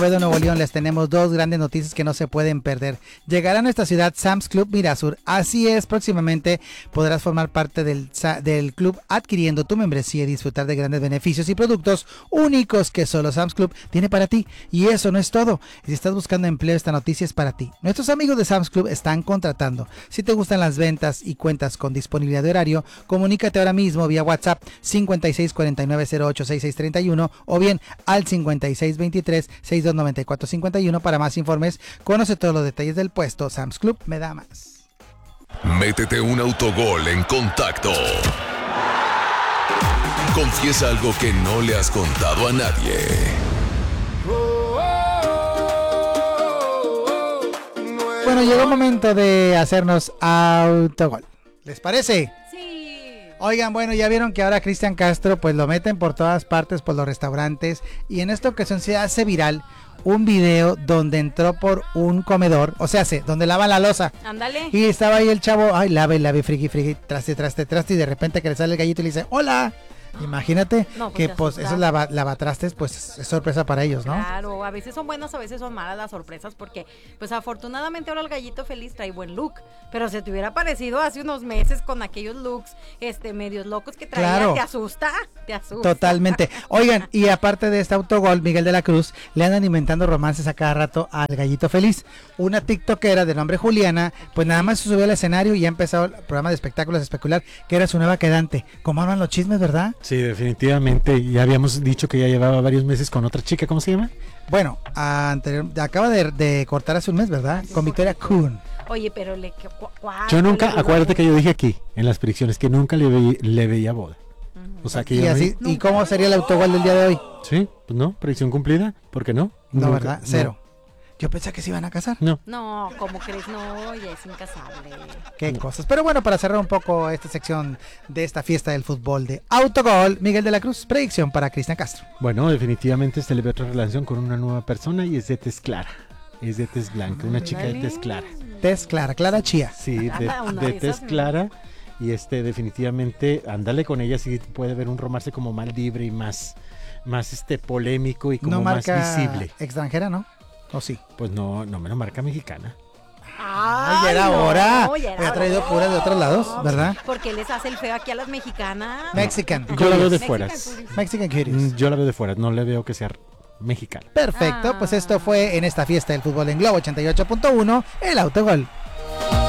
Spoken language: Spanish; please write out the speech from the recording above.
De Nuevo León les tenemos dos grandes noticias que no se pueden perder. Llegará a nuestra ciudad Sam's Club Mirasur. Así es, próximamente podrás formar parte del club adquiriendo tu membresía y disfrutar de grandes beneficios y productos únicos que solo Sam's Club tiene para ti. Y eso no es todo. Si estás buscando empleo, esta noticia es para ti. Nuestros amigos de Sam's Club están contratando. Si te gustan las ventas y cuentas con disponibilidad de horario, comunícate ahora mismo vía WhatsApp 5649086631 o bien al 5623-629451 para más informes. Conoce todos los detalles del puesto. Sam's Club me da más. Métete un autogol en Contacto. Confiesa algo que no le has contado a nadie. Bueno, llegó el momento de hacernos autogol. ¿Les parece? Oigan, bueno, ya vieron que ahora Cristian Castro pues lo meten por todas partes, por los restaurantes, y en esta ocasión se hace viral un video donde entró por un comedor, o sea, donde lava la loza. Ándale. Y estaba ahí el chavo, lave, friki, traste, y de repente que le sale el gallito y le dice, ¡hola! Imagínate que pues esos lavatrastes pues es sorpresa para ellos, ¿no? Claro, a veces son buenas, a veces son malas las sorpresas porque pues afortunadamente ahora el gallito feliz trae buen look, pero si te hubiera parecido hace unos meses con aquellos looks medios locos que traía, claro. Te asusta. Totalmente. Oigan, y aparte de este autogol, Miguel de la Cruz le andan inventando romances a cada rato al gallito feliz. Una tiktokera de nombre Juliana, pues nada más se subió al escenario y ha empezado el programa de espectáculos a especular que era su nueva quedante. ¿Cómo hablan los chismes, verdad? Sí, definitivamente. Ya habíamos dicho que ya llevaba varios meses con otra chica. ¿Cómo se llama? Bueno, acaba de cortar hace un mes, ¿verdad? Con Victoria Kuhn. Oye, pero yo nunca, acuérdate que yo dije aquí, en las predicciones, que nunca le veía boda. O sea que ¿Y cómo sería el autogol del día de hoy? Sí, pues no, predicción cumplida. ¿Por qué no? No, nunca, ¿verdad? Cero. No. Yo pensé que se iban a casar. No, ¿cómo crees? No, ya es incasable. Qué cosas. Pero bueno, para cerrar un poco esta sección de esta fiesta del fútbol de autogol, Miguel de la Cruz, predicción para Cristian Castro. Bueno, definitivamente se le ve otra relación con una nueva persona y es de tez clara. Es de tez blanca, una chica de tez clara. Tez clara, Clara Chía. Sí, de tez clara. Y definitivamente, ándale con ella, sí puede haber un romance como más libre y más polémico y como no más visible. Extranjera, ¿no? ¿O sí? Pues no me lo marca mexicana. Ya era hora. Me ha traído puras de otros lados, ¿verdad? Porque les hace el feo aquí a las mexicanas. Mexican. Yo la veo de fuera. Mexican cuties. Yo la veo de fuera, no le veo que sea mexicana. Perfecto, pues esto fue en esta fiesta del fútbol en Globo 88.1, el autogol.